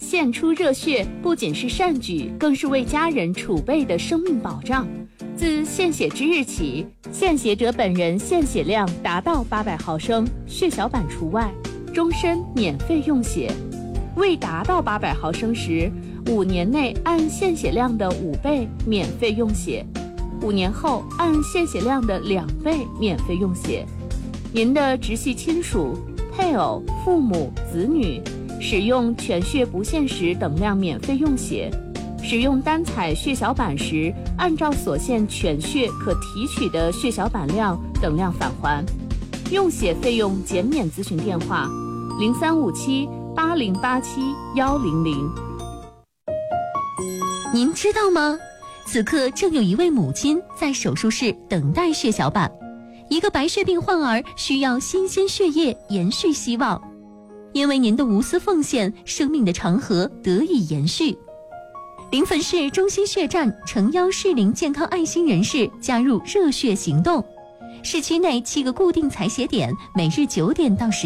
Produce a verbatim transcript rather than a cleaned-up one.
献出热血不仅是善举，更是为家人储备的生命保障。自献血之日起，献血者本人献血量达到八百毫升，血小板除外，终身免费用血。未达到八百毫升时，五年内按献血量的五倍免费用血，五年后按献血量的两倍免费用血。您的直系亲属、配偶、父母、子女使用全血不限时等量免费用血，使用单采血小板时，按照所献全血可提取的血小板量等量返还。用血费用减免咨询电话：零三五七八零八七幺零零。 您知道吗？此刻正有一位母亲在手术室等待血小板，一个白血病患儿需要新鲜血液延续希望。因为您的无私奉献，生命的长河得以延续。临汾市中心血站诚邀适龄健康爱心人士加入热血行动。市区内七个固定采血点，每日九点到十